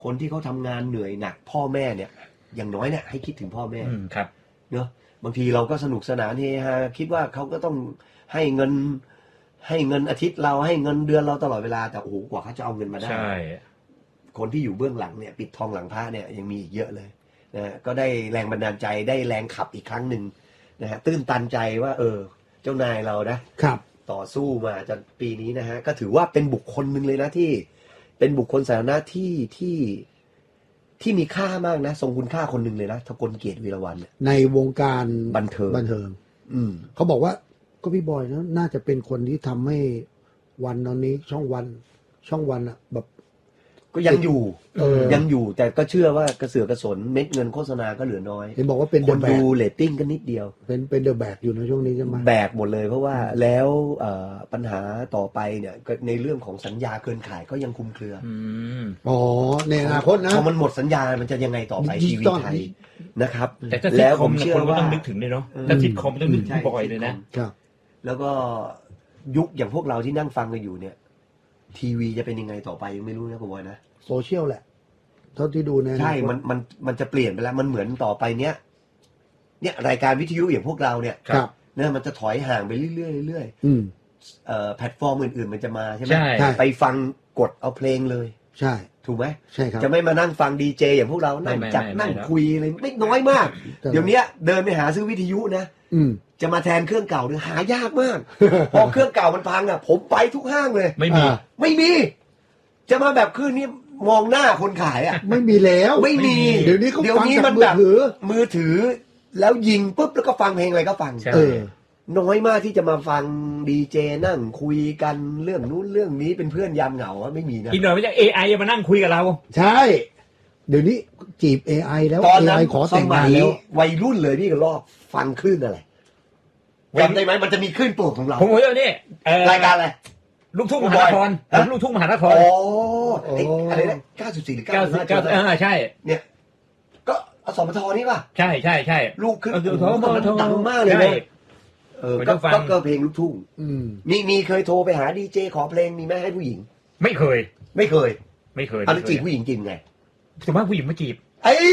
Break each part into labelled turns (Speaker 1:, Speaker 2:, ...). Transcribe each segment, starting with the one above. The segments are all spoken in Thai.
Speaker 1: คนที่เขาทำงานเหนื่อยหนักพ่อแม่เนี่ยอย่างน้อยเนี่ยให้คิดถึงพ่อแม่
Speaker 2: ครับ
Speaker 1: เนอะบางทีเราก็สนุกสนานเฮฮาคิดว่าเขาก็ต้องให้เงินอาทิตย์เราให้เงินเดือนเราตลอดเวลาแต่โอ้โหกว่าเขาจะเอาเงินมาได้คนที่อยู่เบื้องหลังเนี่ยปิดทองหลังพระเนี่ยยังมีอีกเยอะเลยนะก็ได้แรงบันดาลใจได้แรงขับอีกครั้งหนึ่งนะฮะตื้นตันใจว่าเจ้านายเรานะครับต่อสู้มาจนปีนี้นะฮะก็ถือว่าเป็นบุคคลหนึ่งเลยนะที่เป็นบุคคลสาธารณะที่มีค่ามากนะทรงคุณค่าคนหนึ่งเลยนะทกลเกียรติวีรวรรณ
Speaker 3: ในวงการ
Speaker 1: บันเทิง
Speaker 3: เขาบอกว่าก็พี่บอยนะน่าจะเป็นคนที่ทำให้วันตอนนี้ช่องวันอะแบบ
Speaker 1: ก็ยังอยู่แต่ก็เชื่อว่ากระเสือกกระสนเม็ดเงินโฆษณาก็เหลือน้อย
Speaker 3: เห็นบอกว่าเป็น
Speaker 1: คนดูเรตติ้งก็นิดเดียว
Speaker 3: เป็นเดอะแบกอยู่ในช่วงนี้ใช่ไหม
Speaker 1: แบกหมดเลยเพราะว่าแล้วปัญหาต่อไปเนี่ยในเรื่องของสัญญาเกินขายก็ยังคุมเครือ
Speaker 3: ในอนาคตนะ
Speaker 1: พอมันหมดสัญญามันจะยังไงต่อไปทีวีไทยนะครับ
Speaker 2: แต่แล้วผมเชื่อว่าต้องนึกถึงเลยเนาะถ้าซิทคอมต้องนึกถึงบ่อยเลยนะ
Speaker 1: แล้วก็ยุคอย่างพวกเราที่นั่งฟังกันอยู่เนี่ยทีวีจะเป็นยังไงต่อไปยังไม่รู้นะคุณบอยนะ
Speaker 3: โซเชียลแหละเท่าที่ดูนะ
Speaker 1: ใช่มันจะเปลี่ยนไปแล้วมันเหมือนต่อไปเนี้ยรายการวิทยุอย่างพวกเราเนี่ยเนี่ยมันจะถอยห่างไปเรื่อยแพลตฟอร์มอื่นๆมันจะมาใช่ไหมไปฟังกดเอาเพลงเลย
Speaker 3: ใช่
Speaker 1: ถูกไหม
Speaker 3: ใช่ครับ
Speaker 1: จะไม่มานั่งฟังดีเจอย่างพวกเรานั่งคุยเลยไม่น้อยมากเดี๋ยวนี้เดินไปหาซื้อวิทยุนะจะมาแทนเครื่องเก่าเนี่ยหายากมากพอเครื่องเก่ามันพังอ่ะผมไปทุกห้างเลย
Speaker 2: ไม่มี
Speaker 1: จะมาแบบคืนนี้มองหน้าคนขายอ่ะ
Speaker 3: ไม่มีแล้ว
Speaker 1: ไม่มี
Speaker 3: เดี๋ยวนี้
Speaker 1: มันแบบมือถือแล้วยิงปุ๊บแล้วก็ฟังเพลงอะไรก็ฟังน้อยมากที่จะมาฟังดีเจนั่งคุยกันเรื่องนู้นเรื่องนี้เป็นเพื่อนยามเหงาไม่มีนะ
Speaker 2: อีกหน่อยไม่ใช่ AI จะมานั่งคุยกับเรา
Speaker 3: ใช่เดี๋ยวนี้จีบ AI แล้ว AI ขอแต่งงานแล้ว
Speaker 1: วัยรุ่นเลยพี่ก็รอบฟังคลื่นอะไรจำได้ไหมมันจะมีคลื่นโปรดของเรา
Speaker 2: ผมบอกว่านี่
Speaker 1: รายการอะไร
Speaker 2: ลูกทุ่งมหานครลูกทุ่งมหานคร
Speaker 1: อะไรนะ94หรือ
Speaker 2: 95ใช่
Speaker 1: เนี่ยก็อสมทนี่ป่ะ
Speaker 2: ใช่
Speaker 1: ลูกคือดังมากเลยนะก็เพลงลูกทุ่งมีเคยโทรไปหาดีเจขอเพลงมีไหมให้ผู้หญิง
Speaker 2: ไม่เคย
Speaker 1: อะไรจีบผู้หญิงจีบไง
Speaker 2: ส่วนมากผู้หญิงไม่จีบ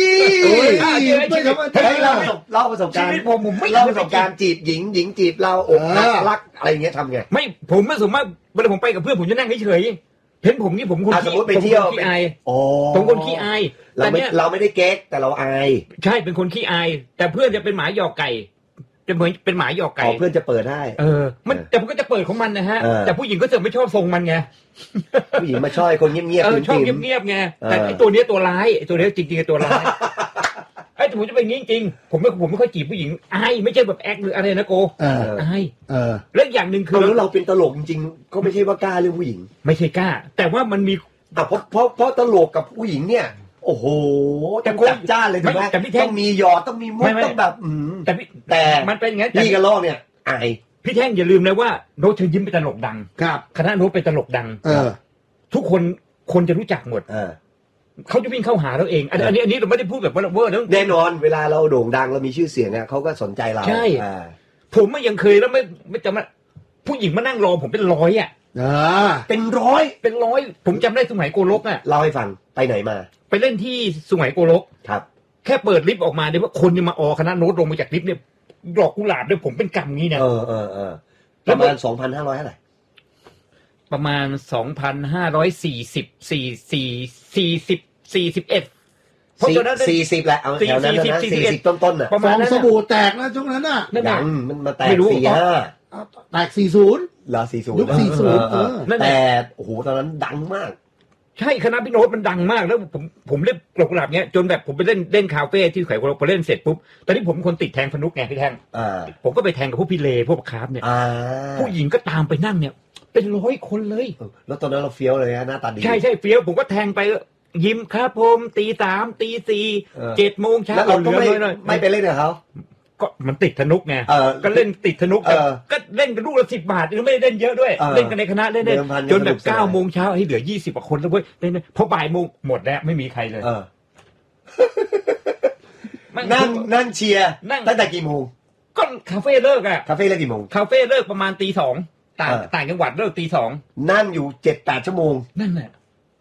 Speaker 1: ให้เล่าประสบการณ์ผมไม่เล่าประสบการณ์จีบหญิงจีบเราอกรักอะไรเงี้ยทำไง
Speaker 2: ไม่ผมไม่สมมติเวลาผมไปกับเพื่อนผมจะนั่งเฉยเห็นผมนี่ผมคน
Speaker 1: สมมติไปเที่ยว
Speaker 2: ขี้อายผมคนขี้อาย
Speaker 1: แต่เราไม่ได้เก๊กแต่เราอาย
Speaker 2: ใช่เป็นคนขี้อายแต่เพื่อนจะเป็นหมาหยอกไก่จะเหมือนเป็นหมาหยอกไก่
Speaker 1: เพื่อนจะเปิดให้
Speaker 2: มันแต่ผมก็จะเปิดของมันนะฮะแต่ผู้หญิงก็จะไม่ชอบทรงมันไง
Speaker 1: ผู้หญิงมาชอบคนเงียบ
Speaker 2: ๆชอบเงียบๆไงแต่ไอ้ตัวนี้ตัวร้ายตัวนี้จริงๆตัวร้ายไอ้ผมจะเป็นจริงๆผมไม่ค่อยจีบผู้หญิงอายไม่ใช่แบบแอคหรืออะไรนะโกอายแล้วอย่างหนึ่งคือ
Speaker 1: เราเป็นตลกจริงๆก็ไม่ใช่ว่ากล้าเรื่องผู้หญิง
Speaker 2: ไม่ใช่กล้าแต่ว่ามันมี
Speaker 1: เพราะตลกกับผู้หญิงเนี่ยโอ้โหจัดจ้านเลยถูกไหมต้องมีหยอดต้องมีมุกต้องแบบแต่
Speaker 2: มันเป็นอย่างนี้
Speaker 1: พี่กระลอกเนี่ยอาย
Speaker 2: พี่แท่งอย่าลืมนะว่าโน้ตเชิญยิ้มเป็นตลกดัง
Speaker 3: ครับ
Speaker 2: คณะโน้ตเป็นตลกดังทุกคนจะรู้จักหมดเขาจะวิ่งเข้าหาเราเองอันนี้เราไม่ได้พูดแบบเวอร์
Speaker 1: แน่นอนเวลาเราโด่งดังเรามีชื่อเสียงเนี่ยเขาก็สนใจเรา
Speaker 2: ใช่ผมไม่ยังเคยแล้วไม่จะมาผู้หญิงมานั่งรอผมเป็นร้อยอ่ะ
Speaker 1: เป็นร้อย
Speaker 2: ผมจำได้สมัยโกลกอ่ะ
Speaker 1: เล่าให้ฟังไปไหนมา
Speaker 2: ไปเล่นที่สุไหงโกลก
Speaker 1: ครับ
Speaker 2: แค่เปิดลิฟต์ออกมาเนี่ยว่าคนจะมาคณะโน้ตลงมาจากลิฟต์เนี่ยดอกกุหลาบด้วยผมเป็นกำงี้นะ
Speaker 1: ประมาณ 2,500 เท่าไหร่
Speaker 2: ประมาณ 2,541เพราะตอนนั้น
Speaker 1: 40แหละเอาแถวนั้นนะ40ต้นๆน่ะ
Speaker 3: ฟองสบู่แตกนะช่วงนั้นน่ะ
Speaker 1: ดังมันมาแตก
Speaker 3: 45แตก40
Speaker 1: เหรอ40
Speaker 3: ยุค40
Speaker 1: แต่โอ้โหตอนนั้นดังมาก
Speaker 2: ใช่คณะพี่โน้ตมันดังมากแล้วผมเล่นดอกกุหลาบเนี้ยจนแบบผมไปเล่นคาเฟ่ที่ไขโกลกพอเล่นเสร็จปุ๊บตอนนี้ผมเป็นคนติดแทงพนุกไงพี่แทงผมก็ไปแทงกับพวกพี่เลพวกคาร์ฟเนี่ยผู้หญิงก็ตามไปนั่งเนี่ยเป็น100 คนเลย
Speaker 1: แล้วตอนนั้นเราเฟี้ยวเลยฮะหน้าตาดี
Speaker 2: ใช่เฟี้ยวผมก็แทงไปยิ้มครับผมตี 3 ตี 4 7 โมงเช้า
Speaker 1: แล้วเราก็ไม่ไปเล่นกับเขา
Speaker 2: ก็มันติดธนุกไงก็เล่นติดธนุกก็เล่นกันลูกละ10 บาทยังไม่ได้เล่นเยอะด้วยเล่นกันในคณะเล่นจนแบบ9 โมงเช้าให้เหลือ20 กว่าคนแล้วเว้ยเล่นพอบ่ายโมงหมดแล้วไม่มีใครเลย
Speaker 1: นั่งเชียร์ตั้งแต่กี่โมง
Speaker 2: ก็คาเฟ่เลิกอะ
Speaker 1: คาเฟ่เลิกกี่โมง
Speaker 2: คาเฟ่เลิกประมาณตี 2ต่างจังหวัดเลิกตี 2
Speaker 1: นั่งอยู่ 7-8 ชั่วโมง
Speaker 2: นั่นแหละ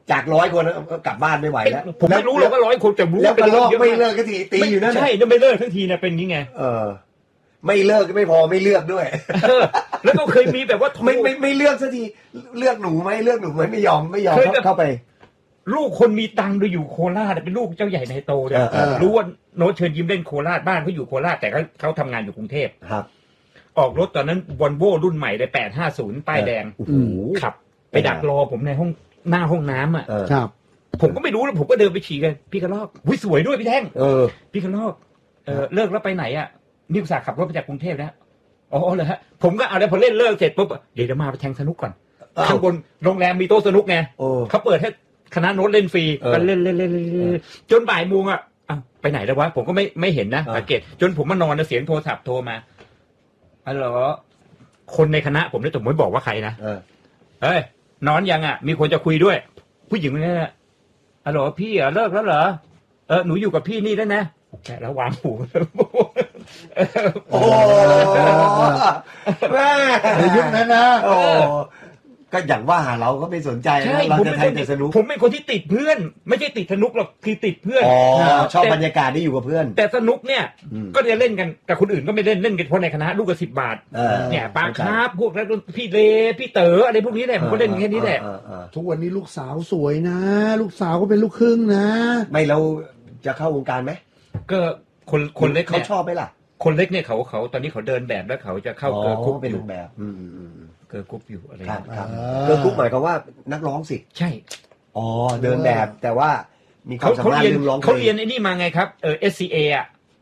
Speaker 1: จาก100 คนกลับบ้านไม่ไหวแล้ว
Speaker 2: ผมไม่รู้หรอกว่า100 คนแต่รู้
Speaker 1: แล้วก็ลอกไม่เลิกก็ทีตีอยู่นั่น
Speaker 2: ใช่ไม่เลิกทั้งทีนะเป็นงี้ไง
Speaker 1: ไม่เลิกก็ไม่พอไม่เลือกด้วย
Speaker 2: แล้วก็เคยมีแบบว่า
Speaker 1: ไม่เลือกสักทีเลือกหนูไหมเลือกหนูไหมไม่ยอมเข้าไป
Speaker 2: ลูกคนมีตังค์ดูอยู่โคราชเป็นลูกเจ้าใหญ่ในโตเนี่ยรู้ว่าโน้ตเชิญยิ้มเล่นโคราชบ้านเขาอยู่โคราชแต่เขาทำงานอยู่กรุงเทพ
Speaker 1: ครับ
Speaker 2: ออกรถตอนนั้นวอลโว่รุ่นใหม่เลย850ป้ายแดงขับไปดักรอผมในห้องหน้าห้องน้ำอ่ะ
Speaker 3: ครับ
Speaker 2: ผมก็ไม่รู้แล้วผมก็เดินไปฉี่กันพี่กระลอกสวยด้วยพี่แท่งพี่กระลอกเลิกแล้วไปไหนอ่ะนี่อุตส่าห์ขับรถมาจากกรุงเทพนะอ๋อเลยฮะผมก็เอาแล้วพอเล่นเลิกเสร็จปุ๊บเดี๋ยวมาไปแทงสนุกก่อนข้างบนโรงแรมมีโต๊ะสนุกไงเขาเปิดให้คณะโน้ตเล่นฟรีก็เล่นจนบ่ายโมงอ่ะไปไหนแล้ววะผมก็ไม่เห็นนะสังเกตจนผมมานอนแล้วเสียงโทรศัพท์โทรมาอ๋อคนในคณะผมเนี่ยผมไม่บอกว่าใครนะเอ้ยนอนยังอ่ะมีคนจะคุยด้วยผู้หญิงคนนี้อ๋อพี่เลิกแล้วเหรอหนูอยู่กับพี่นี่แล้วนะแกแล้ววางหู
Speaker 1: โอ้แม่
Speaker 3: ในยุคนั้นนะ
Speaker 1: โอ้ก็อย่างว่าเราก็ไม่สนใจเราจะทำแต่สนุก
Speaker 2: ผมเป็นคนที่ติดเพื่อนไม่ใช่ติดสนุกหรอกคือติดเพื่อน
Speaker 1: ชอบบรรยากาศที่อยู่กับเพื่อน
Speaker 2: แต่สนุกเนี่ยก็จะเล่นกันแต่คนอื่นก็ไม่เล่นกันเพราะในคณะลูกละ10 บาทเนี่ยปาคาร์พวกแล้วพี่เลพี่เต๋ออะไรพวกนี้แหละผมก็เล่นแค่นี้แหละ
Speaker 3: ทุกวันนี้ลูกสาวสวยนะลูกสาวก็เป็นลูกครึ่งนะ
Speaker 1: ไม่เราจะเข้าวงการไหม
Speaker 2: ก็คนเล็ก
Speaker 1: เขาชอบไหมล่ะ
Speaker 2: คนเล็กเนี่ยเขาตอนนี้เขาเดินแบบแล้วเขาจะเข้าเกิร์ลกรุ๊ป
Speaker 1: เป็นแบบ
Speaker 2: เกิร์ลกรุ๊ปอยู่อะไร
Speaker 1: ครับเกิร์ลกรุ๊ปหมายความว่านักร้องสิ
Speaker 2: ใช่
Speaker 1: เดินแบบแต่ว่ามีความสามารถเรื่องร้อง
Speaker 2: เขาเรียนไอ้นี่มาไงครับSCA อ่ะ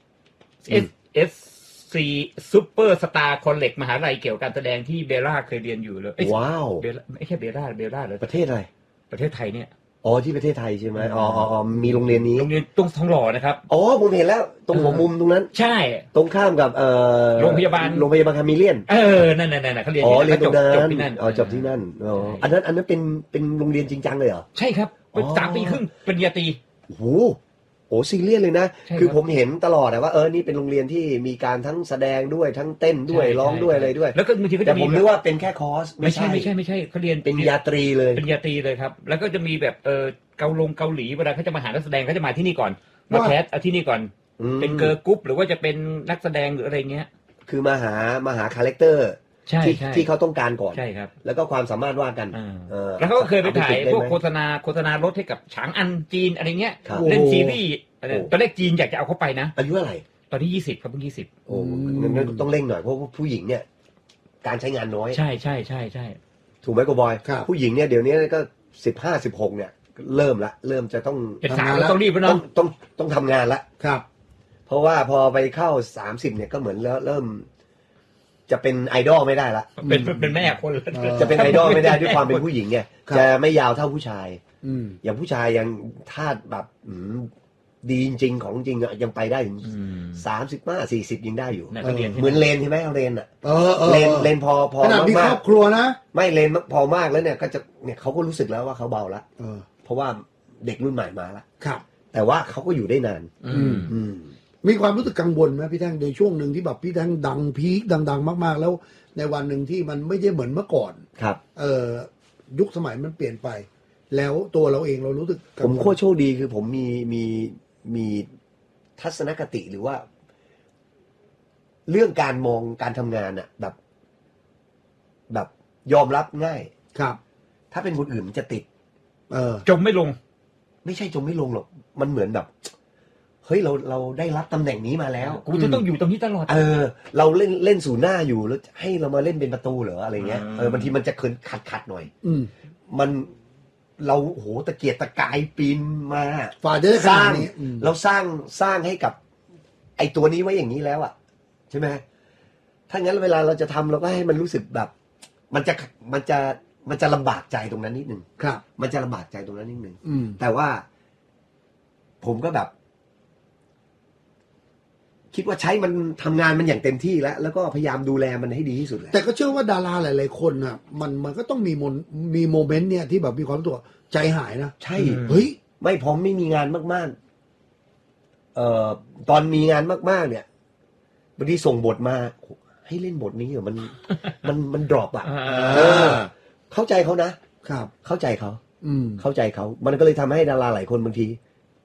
Speaker 2: SC Super Star College มหาลัยเกี่ยวกับการแสดงที่เบลล่าเคยเรียนอยู่เลย
Speaker 1: ว้าว
Speaker 2: ไม่ใช่เบลล่าเลย
Speaker 1: ประเทศอะไร
Speaker 2: ประเทศไทยเนี่ย
Speaker 1: ที่ประเทศไทยใช่ไหมมีโรงเรียนนี้
Speaker 2: โรงเรียนตรงทองหล่อนะครับ
Speaker 1: ผมเห็นแล้วตรงหัวมุมตรงนั้น
Speaker 2: ใช่
Speaker 1: ตรงข้ามกับโรงพยาบาลคามิเลียน
Speaker 2: นั่นเขาเรียน
Speaker 1: เรียนตรงนั้นจบที่นั่นอันนั้นเป็นโรงเรียนจริงจังเลยเหรอ
Speaker 2: ใช่ครับเป็น3 ปีครึ่งปริญญาตรี
Speaker 1: โอ้โหซีเรียสเลยนะคือผมเห็นตลอดว่านี่เป็นโรงเรียนที่มีการทั้งแสดงด้วยทั้งเต้นด้วยร้องด้วยอะไรด้วย
Speaker 2: แล้วก็บางทีก็
Speaker 1: จะมีแต่ผมนึกว่าเป็นแค่คอร์ส
Speaker 2: ไม่ใช่เขาเรียน
Speaker 1: เป็นปริญญาตรีเลย
Speaker 2: ปริญญาตรีเลยครับแล้วก็จะมีแบบเกาหลีเวลาเขาจะมาหานักแสดงเขาจะมาที่นี่ก่อนมาแคสที่นี่ก่อนเป็นเกิร์ลกรุ๊ปหรือว่าจะเป็นนักแสดงหรืออะไรเงี้ย
Speaker 1: คือมาหาคาแรคเตอร์ที่เขาต้องการก่อน
Speaker 2: ใช่ครับ
Speaker 1: แล้วก็ความสามารถว่ากัน
Speaker 2: แล้วเขาก็เคยไปถ่ายพวกโฆษณารถให้กับฉางอันจีนอะไรเงี้ยเล่นซีรีส์ตอนแรกจีนอยากจะเอาเข้าไปนะ
Speaker 1: อายุเท่าไหร่
Speaker 2: ตอนนี้20ครับเพิ่ง20
Speaker 1: โอ้งั้นต้องเร่งหน่อยเพราะผู้หญิงเนี่ยการใช้งานน้อย
Speaker 2: ใช่
Speaker 1: ถูกไหมโกบอยผู้หญิงเนี่ยเดี๋ยวนี้ก็15-16เนี่ยเริ่มจะต้อง
Speaker 2: ทำงานแล้วต้องรีบแล้วเนาะ
Speaker 1: ต้องทำงานละ
Speaker 3: ครับ
Speaker 1: เพราะว่าพอไปเข้า30เนี่ยก็เหมือนเริ่มจะเป็นไอดอลไม่ได้ละ
Speaker 2: เป็นแม่คน
Speaker 1: จะเป็นไอดอลไม่ได้ด้วยความเป็นผู้หญิงเนี่ยจะไม่ยาวเท่าผู้ชายอย่างผู้ชายยังธาตุแบบดีจริงของจริงยังไปได้ถึง35-40ยังได้อยู่เหมือนเลนใช่ไหมเลนเลนพอ
Speaker 3: ขนาดมีครอบครัวนะ
Speaker 1: ไม่เลนพอมากแล้วเนี่ยก็จะเนี่ยเขาก็รู้สึกแล้วว่าเขาเบาละเพราะว่าเด็กรุ่นใหม่มาละ
Speaker 3: ครับ
Speaker 1: แต่ว่าเขาก็อยู่ได้นาน
Speaker 3: มีความรู้สึกกังวลไหมพี่แท่งในช่วงหนึ่งที่แบบพี่แท่งดังพีคดังมากๆแล้วในวันหนึ่งที่มันไม่ได้เหมือนเมื่อก่อน
Speaker 1: ครับ
Speaker 3: ยุคสมัยมันเปลี่ยนไปแล้วตัวเราเองเรารู้สึก
Speaker 1: ผมโคตรโชคดีคือผมมีทัศนคติหรือว่าเรื่องการมองการทำงานอะแบบยอมรับง่าย
Speaker 3: ครับ
Speaker 1: ถ้าเป็นคนอื่นมันจะติด
Speaker 2: จมไม่ลง
Speaker 1: ไม่ใช่จมไม่ลงหรอกมันเหมือนแบบเฮ้ยเราได้รับตำแหน่งนี้มาแล้ว
Speaker 2: กูจะต้องอยู่ตรงนี้ตลอด
Speaker 1: เราเล่นศูนย์หน้าอยู่แล้วให้เรามาเล่นเป็นประตูเหรออะไรเงี้ยบางทีมันจะเขินขัดหน่อยมันเราโหตะเกียกตะกายปีนมาสร้างเราสร้างให้กับไอตัวนี้ไว้อย่างนี้แล้วอ่ะใช่ไหมถ้างั้นเวลาเราจะทำเราก็ให้มันรู้สึกแบบมันจะลำบากใจตรงนั้นนิดนึง
Speaker 3: ครับ
Speaker 1: มันจะลำบากใจตรงนั้นนิดนึงแต่ว่าผมก็แบบคิดว่าใช้มันทำงานมันอย่างเต็มที่แล้วก็พยายามดูแลมันให้ดีที่สุดแหละ
Speaker 3: แต่ก็เชื่อว่าดาราหลายๆคนอ่ะมันก็ต้องมีโมเมนต์เนี่ยที่แบบมีความตัวใจหายนะ
Speaker 1: ใช่เฮ้ยไม่พร้อมไม่มีงานมากๆตอนมีงานมากๆเนี่ยบางทีส่งบทมาให้เล่นบทนี้เหรอมันดรอปอ่ะเข้าใจเขานะครับเข้าใจเขา
Speaker 3: อืม
Speaker 1: เข้าใจเขามันก็เลยทำให้ดาราหลายคนบางที